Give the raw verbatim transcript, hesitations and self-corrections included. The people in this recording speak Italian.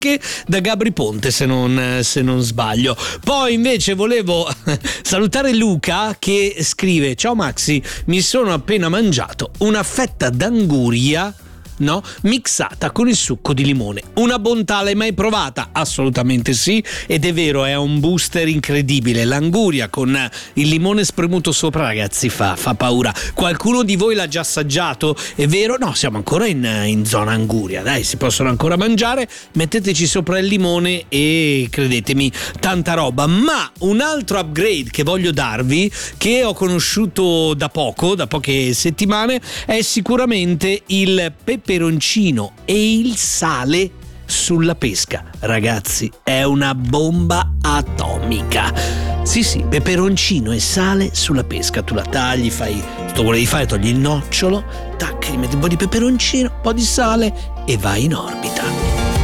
da Gabri Ponte, se non, se non sbaglio. Poi invece volevo salutare Luca che scrive: ciao Maxi, mi sono appena mangiato una fetta d'anguria, no, mixata con il succo di limone. Una bontà, l'hai mai provata? Assolutamente sì, ed è vero, è un booster incredibile. L'anguria con il limone spremuto sopra, ragazzi, fa, fa paura. Qualcuno di voi l'ha già assaggiato? È vero? No, siamo ancora in, in zona anguria, dai, si possono ancora mangiare. Metteteci sopra il limone e credetemi, tanta roba. Ma un altro upgrade che voglio darvi, che ho conosciuto da poco, da poche settimane, è sicuramente il pepe peperoncino e il sale sulla pesca. Ragazzi, è una bomba atomica. Sì sì, peperoncino e sale sulla pesca. Tu la tagli, fai tutto quello che devi fare, togli il nocciolo, tac, gli metti un po' di peperoncino, un po' di sale e vai in orbita.